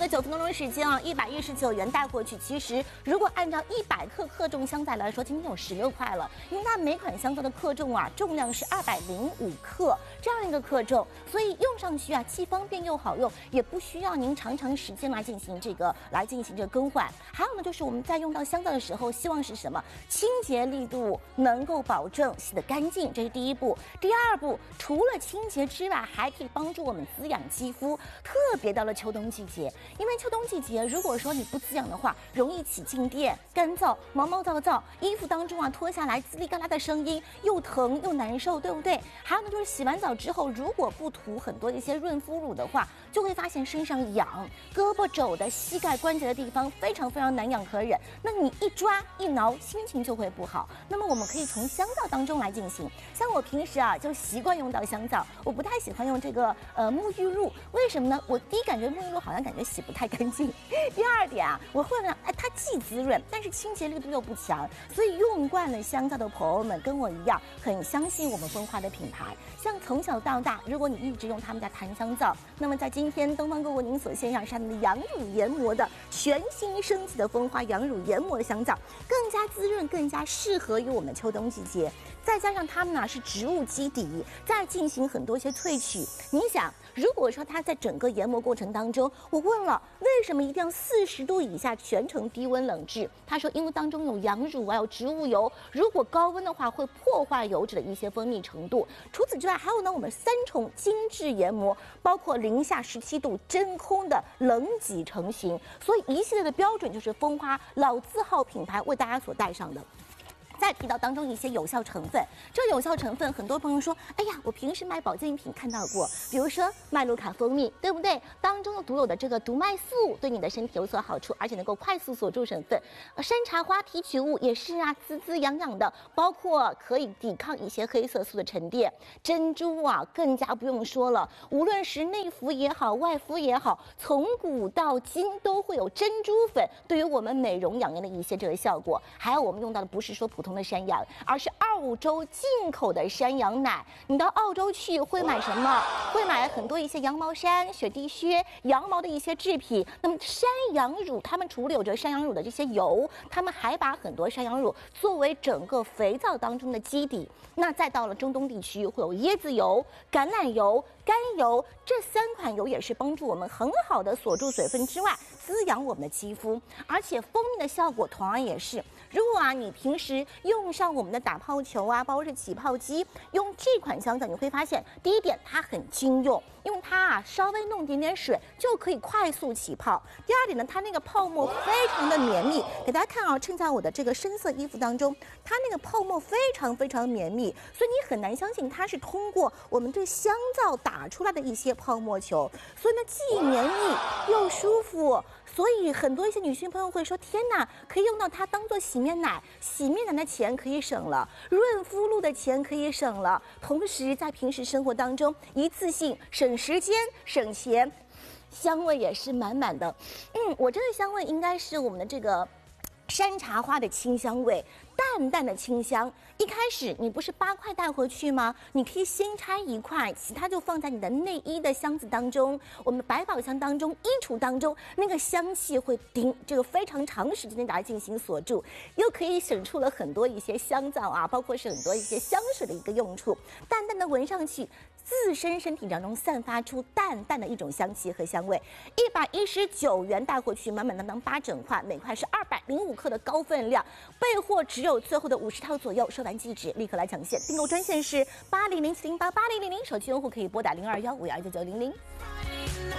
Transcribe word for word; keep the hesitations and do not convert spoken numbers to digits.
九分钟的时间啊，一百一十九元带过去。其实如果按照一百克克重香皂来说，今天有十六块了，因为它每款香皂的克重啊，重量是二百零五克这样一个克重，所以用上去啊，既方便又好用，也不需要您长长时间来进行这个来进行这个更换。还有呢，就是我们在用到香皂的时候，希望是什么？清洁力度能够保证洗得干净，这是第一步。第二步，除了清洁之外，还可以帮助我们滋养肌肤，特别到了秋冬季节，因为秋冬季节如果说你不滋养的话，容易起静电、干燥、毛毛躁躁，衣服当中啊脱下来滋哩嘎啦的声音，又疼又难受，对不对？还有呢，就是洗完澡之后，如果不涂很多一些润肤乳的话，就会发现身上痒，胳膊肘的膝盖关节的地方非常非常难痒可忍，那你一抓一挠，心情就会不好。那么我们可以从香皂当中来进行，像我平时啊就习惯用到香皂，我不太喜欢用这个呃沐浴露，为什么呢？我第一感觉沐浴露好像感觉洗不太干净，第二点啊，我会呢，哎，它既滋润，但是清洁力度又不强，所以用惯了香皂的朋友们跟我一样，很相信我们蜂花的品牌。像从小到大，如果你一直用他们家檀香皂，那么在今天东方购为您所献上是他们的养乳研磨的全新升级的蜂花养乳研磨的香皂，更加滋润，更加适合于我们秋冬季节。再加上它们呢是植物基底，再进行很多一些萃取。你想，如果说它在整个研磨过程当中，我问了为什么一定要四十度以下全程低温冷制？他说因为当中有羊乳还有植物油，如果高温的话会破坏油脂的一些分泌程度。除此之外，还有呢我们三重精致研磨，包括零下十七度真空的冷挤成型，所以一系列的标准就是蜂花老字号品牌为大家所带上的。再提到当中一些有效成分，这有效成分很多朋友说，哎呀，我平时买保健品看到过，比如说麦卢卡蜂蜜，对不对？当中的独有的这个毒麦素对你的身体有所好处，而且能够快速锁住成分。呃，山茶花提取物也是啊，滋滋养养的，包括可以抵抗一些黑色素的沉淀。珍珠啊，更加不用说了，无论是内服也好，外敷也好，从古到今都会有珍珠粉对于我们美容养颜的一些这个效果。还有我们用到的不是说普通的山羊，而是澳洲进口的山羊奶。你到澳洲去会买什么？会买很多一些羊毛衫、雪地靴、羊毛的一些制品。那么山羊乳，他们除了有着山羊乳的这些油，他们还把很多山羊乳作为整个肥皂当中的基底。那再到了中东地区，会有椰子油、橄榄油、甘油，这三款油也是帮助我们很好的锁住水分之外，滋养我们的肌肤。而且蜂蜜的效果同样也是，如果啊你平时用上我们的打泡球啊，包括是起泡机，用这款香皂，你会发现，第一点它很经用，因为它啊稍微弄点点水就可以快速起泡。第二点呢，它那个泡沫非常的绵密，给大家看啊，衬在我的这个深色衣服当中，它那个泡沫非常非常绵密，所以你很难相信它是通过我们这香皂打出来的一些泡沫球，所以呢既绵密又舒服。所以很多一些女性朋友会说，天哪，可以用到它当做洗面奶，洗面奶的钱可以省了，润肤露的钱可以省了，同时在平时生活当中一次性省时间省钱，香味也是满满的。嗯，我这个香味应该是我们的这个山茶花的清香味，淡淡的清香。一开始你不是八块带回去吗？你可以先拆一块，其他就放在你的内衣的箱子当中，我们百宝箱当中、衣橱当中，那个香气会顶这个非常长时间的来进行锁住，又可以省出了很多一些香皂啊，包括是很多一些香水的一个用处，淡淡的闻上去，自身身体当中散发出淡淡的一种香气和香味。一百一十九元带回去，满满当当八整块，每块是二百零五克的高分量，备货只有最后的五十套左右，收完即止，立刻来抢现。订购专线是八零零四零八八零零零，手机用户可以拨打零二幺五幺九九零零。